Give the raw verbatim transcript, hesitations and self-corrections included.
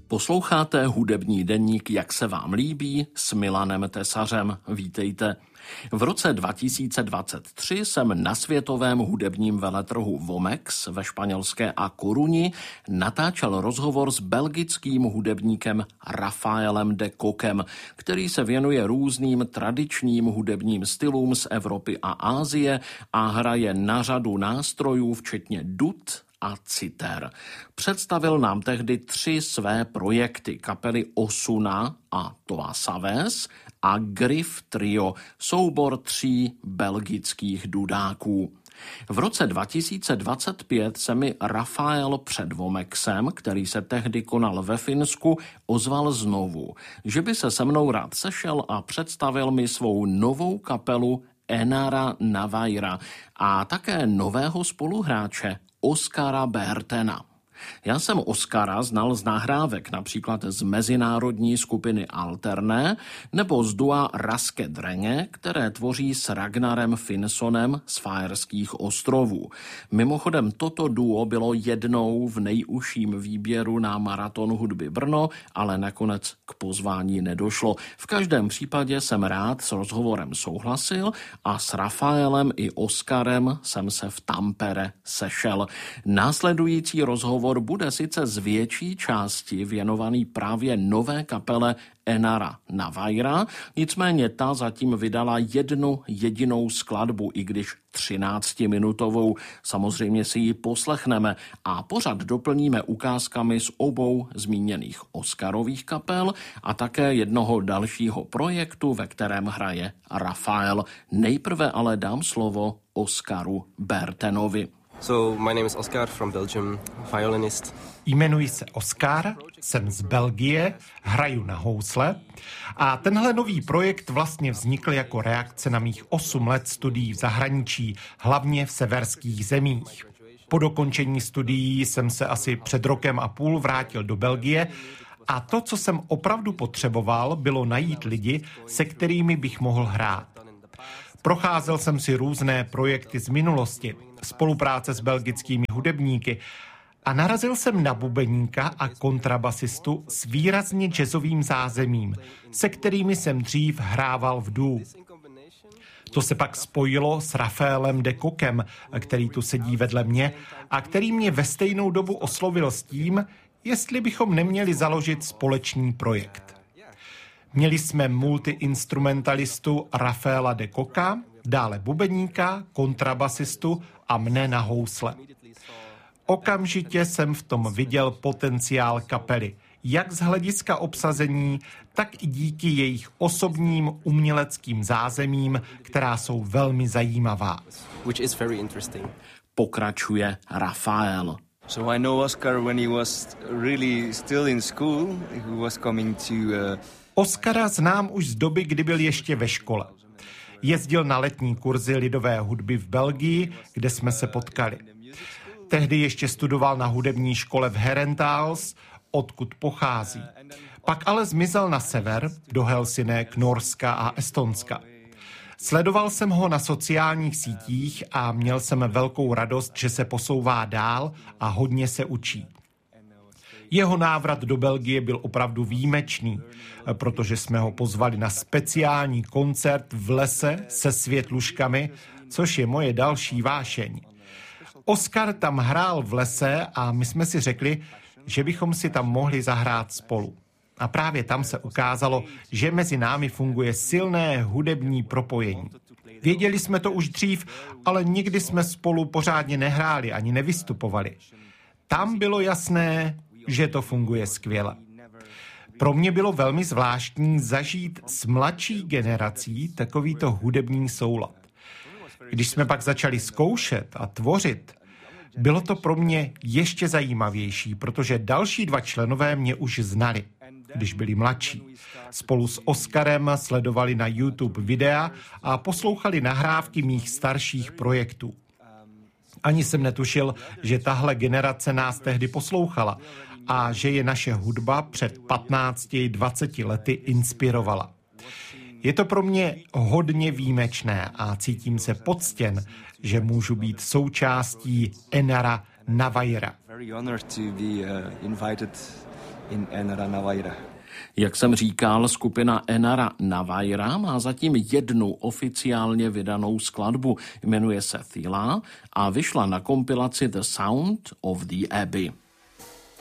Posloucháte hudební deník Jak se vám líbí s Milanem Tesařem. Vítejte. V roce dva tisíce dvacet tři jsem na světovém hudebním veletrhu Womex ve španělské A Coruni natáčel rozhovor s belgickým hudebníkem Rafaelem de Kokem, který se věnuje různým tradičním hudebním stylům z Evropy a Asie a hraje na řadu nástrojů, včetně dud a citer. Představil nám tehdy tři své projekty, kapely Osuna a Toa Saves a Griff Trio, soubor tří belgických dudáků. V roce dva tisíce dvacet pět se mi Rafael před Womexem, který se tehdy konal ve Finsku, ozval znovu, že by se se mnou rád sešel a představil mi svou novou kapelu Enara Navaira a také nového spoluhráče Oskara Bertena. Já jsem Oskara znal z nahrávek, například z mezinárodní skupiny Alterné nebo z dua Raske Drenge, které tvoří s Ragnarem Finsonem z Faerských ostrovů. Mimochodem toto duo bylo jednou v nejužším výběru na Maraton hudby Brno, ale nakonec k pozvání nedošlo. V každém případě jsem rád s rozhovorem souhlasil a s Rafaelem i Oskarem jsem se v Tampere sešel. Následující rozhovor bude sice z větší části věnovaný právě nové kapele Enara Navaira, nicméně ta zatím vydala jednu jedinou skladbu, i když třináctiminutovou. Samozřejmě si ji poslechneme a pořad doplníme ukázkami z obou zmíněných Oskarových kapel a také jednoho dalšího projektu, ve kterém hraje Rafael. Nejprve ale dám slovo Oskaru Bertenovi. So, my name is Oskar from Belgium, violinist. Jmenuji se Oskar, jsem z Belgie, hraju na housle a tenhle nový projekt vlastně vznikl jako reakce na mých osm let studií v zahraničí, hlavně v severských zemích. Po dokončení studií jsem se asi před rokem a půl vrátil do Belgie a to, co jsem opravdu potřeboval, bylo najít lidi, se kterými bych mohl hrát. Procházel jsem si různé projekty z minulosti, spolupráce s belgickými hudebníky a narazil jsem na bubeníka a kontrabasistu s výrazně jazzovým zázemím, se kterými jsem dřív hrával v duu. To se pak spojilo s Rafaelem de Kokem, který tu sedí vedle mě a který mě ve stejnou dobu oslovil s tím, jestli bychom neměli založit společný projekt. Měli jsme multiinstrumentalistu Rafaela de Koka, dále bubeníka, kontrabasistu a mne na housle. Okamžitě jsem v tom viděl potenciál kapely, jak z hlediska obsazení, tak i díky jejich osobním uměleckým zázemím, která jsou velmi zajímavá. Which is very interesting. Pokračuje Rafael. So I know Oskar when he was really still in school. He was coming to uh... Oskara znám už z doby, kdy byl ještě ve škole. Jezdil na letní kurzy lidové hudby v Belgii, kde jsme se potkali. Tehdy ještě studoval na hudební škole v Herentals, odkud pochází. Pak ale zmizel na sever, do Helsinek, Norska a Estonska. Sledoval jsem ho na sociálních sítích a měl jsem velkou radost, že se posouvá dál a hodně se učí. Jeho návrat do Belgie byl opravdu výjimečný, protože jsme ho pozvali na speciální koncert v lese se světluškami, což je moje další vášeň. Oskar tam hrál v lese a my jsme si řekli, že bychom si tam mohli zahrát spolu. A právě tam se ukázalo, že mezi námi funguje silné hudební propojení. Věděli jsme to už dřív, ale nikdy jsme spolu pořádně nehráli ani nevystupovali. Tam bylo jasné, že to funguje skvěle. Pro mě bylo velmi zvláštní zažít s mladší generací takovýto hudební soulad. Když jsme pak začali zkoušet a tvořit, bylo to pro mě ještě zajímavější, protože další dva členové mě už znali, když byli mladší. Spolu s Oskarem sledovali na YouTube videa a poslouchali nahrávky mých starších projektů. Ani jsem netušil, že tahle generace nás tehdy poslouchala a že je naše hudba před patnácti dvaceti lety inspirovala. Je to pro mě hodně výjimečné a cítím se poctěn, že můžu být součástí Enara Navaira. in Enara Navaira. Jak jsem říkal, skupina Enara Navaira má zatím jednu oficiálně vydanou skladbu, jmenuje se Thila a vyšla na kompilaci The Sound of the Abbey.